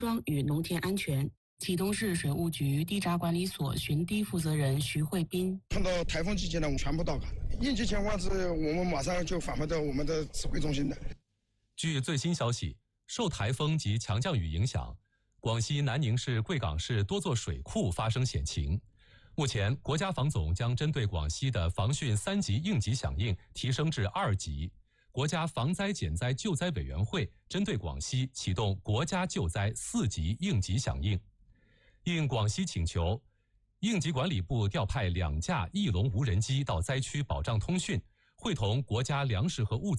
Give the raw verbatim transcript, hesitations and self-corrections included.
庄与农田安全。启东市水务局地闸管理所巡堤负责人徐慧斌： 碰到台风季节呢，我们全部到岗。应急情况是我们马上就返回到我们的指挥中心的。 据最新消息，受台风及强降雨影响，广西南宁市、贵港市多座水库发生险情。目前，国家防总将针对广西的防汛三级应急响应提升至二级。国家防灾减灾救灾委员会针对广西启动国家救灾四级应急响应。应广西请求，应急管理部调派两架翼龙无人机到灾区保障通讯，会同国家粮食和物资